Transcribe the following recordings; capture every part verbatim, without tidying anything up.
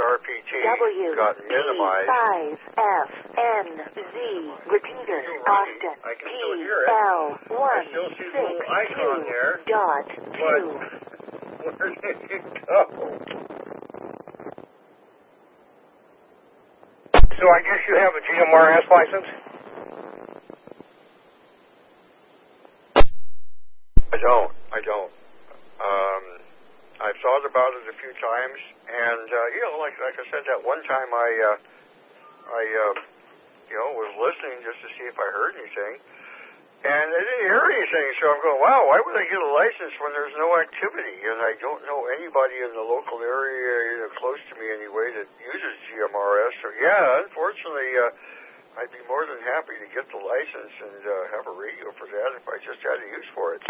R P T got minimized. five F N Z. Repeater. Austin. I can T still hear it. L one I still see the little icon there. Dot two. But where did it go? So I guess you have a G M R S license? I don't. I don't. Um, I've thought about it a few times, and uh, you know, like like I said, that one time I, uh, I, uh, you know, was listening just to see if I heard anything, and I didn't hear anything. So I'm going, wow, why would I get a license when there's no activity? And I don't know anybody in the local area, either close to me anyway, that uses G M R S. So yeah, unfortunately, uh, I'd be more than happy to get the license and uh, have a radio for that if I just had a use for it.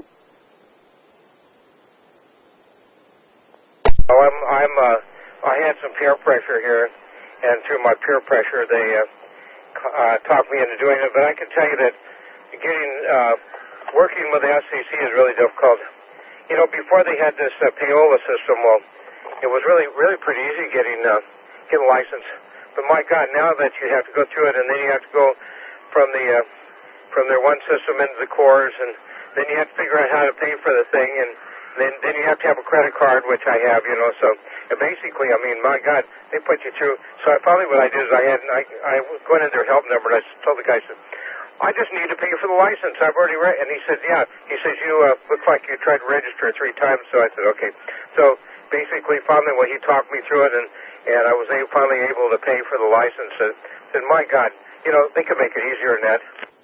Oh, I'm, I'm, uh, I had some peer pressure here, and through my peer pressure, they, uh, uh, talked me into doing it, but I can tell you that getting, uh, working with the S C C is really difficult. You know, before they had this, uh, payola system, well, it was really, really pretty easy getting, uh, getting a license. But my God, now that you have to go through it, and then you have to go from the, uh, from their one system into the cores, and then you have to figure out how to pay for the thing, and Then, then you have to have a credit card, which I have, you know. So uh, basically, I mean, my God, they put you through. So I finally, what I did is I had, I, I went in their help number, and I told the guy, I said, I just need to pay for the license. I've already read. And he said, yeah. He says, you uh, look like you tried to register three times. So I said, okay. So basically, finally, well, he talked me through it, and and I was able, finally able to pay for the license. And said, my God, you know, they could make it easier than that.